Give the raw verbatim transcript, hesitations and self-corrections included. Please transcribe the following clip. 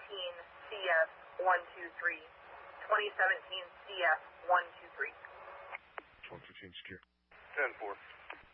seventeen C F one two three. twenty seventeen C F one two three. one fifteen secure. ten four.